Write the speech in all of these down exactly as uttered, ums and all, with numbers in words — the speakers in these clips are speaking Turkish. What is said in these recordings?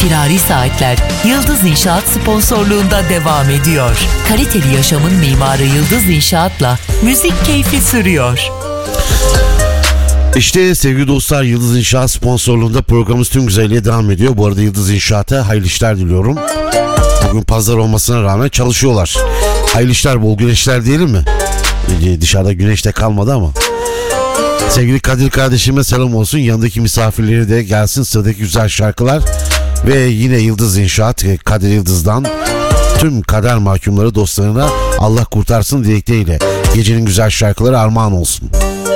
Firari Saatler Yıldız İnşaat sponsorluğunda devam ediyor. Kaliteli yaşamın mimarı Yıldız İnşaat'la müzik keyfi sürüyor. İşte sevgili dostlar, Yıldız İnşaat sponsorluğunda programımız tüm güzelliğe devam ediyor. Bu arada Yıldız İnşaat'a hayırlı işler diliyorum. Bugün pazar olmasına rağmen çalışıyorlar. Hayırlı işler, bol güneşler diyelim mi? Ee, dışarıda güneş de kalmadı ama. Sevgili Kadir kardeşime selam olsun. Yanındaki misafirleri de gelsin, sıradaki güzel şarkılar. Ve yine Yıldız İnşaat, Kadir Yıldız'dan tüm kader mahkumları dostlarına Allah kurtarsın dilekleriyle. Gecenin güzel şarkıları armağan olsun.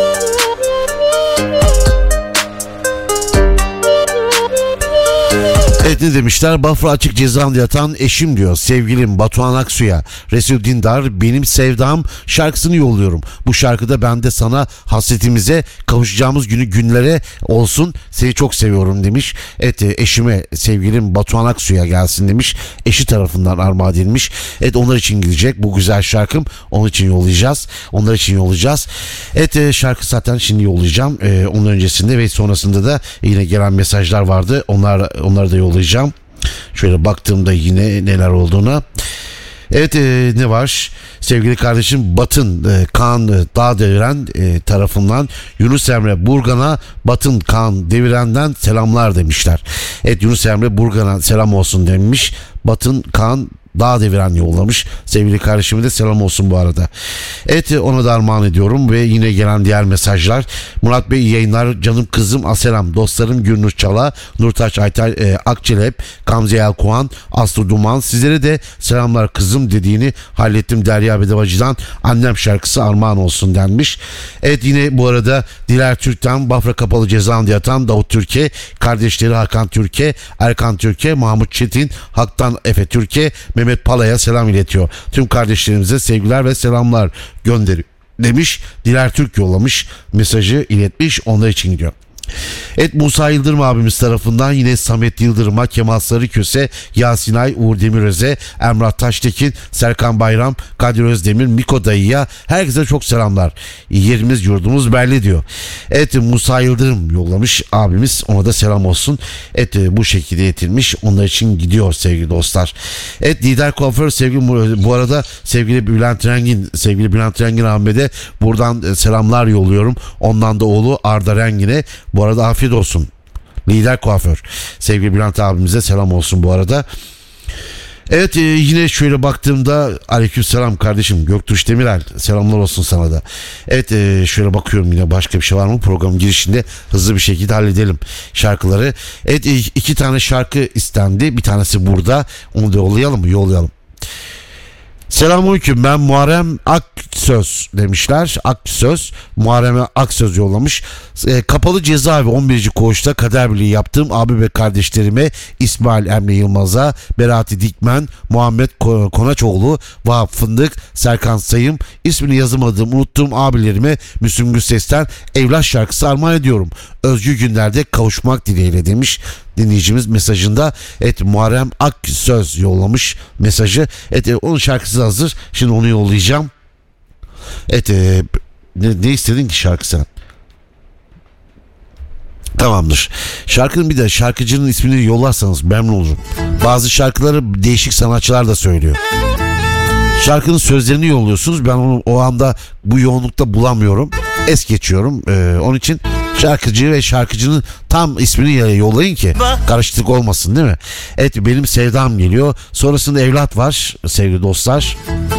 Evet, ne demişler? Bafra açık cezaevinde yatan eşim diyor. Sevgilim Batuhan Aksu'ya Resul Dindar benim sevdam şarkısını yolluyorum. Bu şarkıda ben de sana hasretimize kavuşacağımız günü günlere olsun. Seni çok seviyorum demiş. Evet, eşime sevgilim Batuhan Aksu'ya gelsin demiş. Eşi tarafından armağan edilmiş. Evet, onlar için gidecek bu güzel şarkım. Onun için yollayacağız. Onlar için yollayacağız. Evet, şarkı zaten şimdi yollayacağım. Ee, onun öncesinde ve sonrasında da yine gelen mesajlar vardı. Onlar onları da yollayacağım. Şöyle baktığımda yine neler olduğuna. Evet, e, ne var? Sevgili kardeşim Batın e, Kaan e, Dağdeviren e, tarafından Yunus Emre Burgan'a Batın Kaan Deviren'den selamlar demişler. Evet, Yunus Emre Burgan'a selam olsun demiş. Batın Kaan Dağ Deviren yollamış. Sevgili kardeşime de selam olsun bu arada. Evet, ona da armağan ediyorum ve yine gelen diğer mesajlar. Murat Bey iyi yayınlar. Canım kızım Aselam, dostlarım Gülnur Çala, Nurtaç Aytay e, Akçelep, Gamze Yalkuan, Aslı Duman. Sizlere de selamlar kızım dediğini hallettim. Derya Bedavacı'dan annem şarkısı armağan olsun denmiş. Evet, yine bu arada Diler Türk'ten Bafra Kapalı Cezaevinde yatan Davut Türke, kardeşleri Hakan Türke, Erkan Türke, Mahmut Çetin, Haktan Efe Türke, Mehmet Pala'ya selam iletiyor. Tüm kardeşlerimize sevgiler ve selamlar gönderiyor demiş. Diler Türk yollamış, mesajı iletmiş, onlar için gidiyor. Evet, Musa Yıldırım abimiz tarafından yine Samet Yıldırım'a, Kemal Sarıköse, Yasin Ay, Uğur Demiröz'e, Emrah Taştekin, Serkan Bayram, Kadir Özdemir, Miko Dayı'ya herkese çok selamlar. Yerimiz yurdumuz belli diyor. Evet, Musa Yıldırım yollamış abimiz, ona da selam olsun. Evet, bu şekilde yetilmiş, onlar için gidiyor sevgili dostlar. Evet, Lider Kuaför sevgili, bu arada sevgili Bülent Rengin, sevgili Bülent Rengin Ahmet'e buradan selamlar yolluyorum. Ondan da oğlu Arda Rengin'e bu arada afiyet olsun. Lider Kuaför sevgili Bülent abimize selam olsun bu arada. Evet, e, yine şöyle baktığımda aleykümselam kardeşim Göktuğ Demirel, selamlar olsun sana da. Evet, e, şöyle bakıyorum yine başka bir şey var mı programın girişinde, hızlı bir şekilde halledelim şarkıları. Evet, e, iki tane şarkı istendi, bir tanesi burada, onu da yollayalım mı? Yollayalım. Selamünaleyküm, ben Muharrem Aksöz demişler. Aksöz, Muharrem Aksöz yollamış. E, kapalı cezaevi on birinci koğuşta kader birliği yaptığım abi ve kardeşlerime İsmail Emre Yılmaz'a, Berati Dikmen, Muhammed Konaçoğlu, Vahap Fındık, Serkan Sayım, ismini yazamadığım unuttuğum abilerime Müslüm Gürses'ten Evlat şarkısı armağan ediyorum. Özgür günlerde kavuşmak dileğiyle demiş dinleyicimiz mesajında. Evet, Muharrem Aksöz yollamış mesajı. Evet, onun şarkısı hazır. Şimdi onu yollayacağım. Evet, e, ne, ne istedin ki şarkı sen? Tamamdır. Şarkının bir de şarkıcının ismini yollarsanız memnun olurum. Bazı şarkıları değişik sanatçılar da söylüyor. Şarkının sözlerini yolluyorsunuz. Ben onu o anda bu yoğunlukta bulamıyorum. Es geçiyorum. Ee, onun için şarkıcı ve şarkıcının tam ismini yollayın ki karışıklık olmasın, değil mi? Evet, benim sevdam geliyor. Sonrasında evlat var sevgili dostlar.